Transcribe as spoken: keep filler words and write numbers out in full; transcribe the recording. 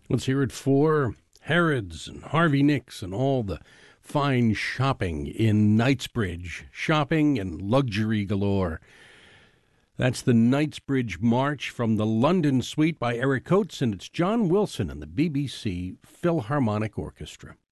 Let's hear it for Harrods and Harvey Nicks and all the fine shopping in Knightsbridge. Shopping and luxury galore. That's the Knightsbridge March from the London Suite by Eric Coates, and it's John Wilson and the B B C Philharmonic Orchestra.